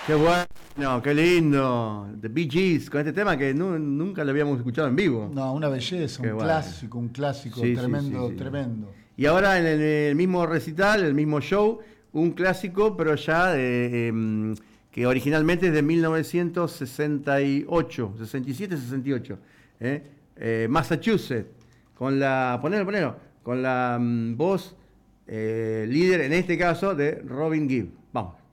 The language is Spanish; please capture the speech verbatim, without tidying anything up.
Qué bueno, qué lindo. The Bee Gees, con este tema que nu- nunca lo habíamos escuchado en vivo. No, una belleza, Qué un bueno. clásico, un clásico Sí, sí, tremendo, sí, sí. tremendo. Y ahora en el, el mismo recital, el mismo show, un clásico, pero ya de, em, que originalmente es de mil novecientos sesenta y ocho, sesenta y siete, sesenta y ocho. ¿eh? Eh, Massachusetts, con la, ponelo, ponelo, con la mm, voz eh, líder, en este caso, de Robin Gibb. Vamos.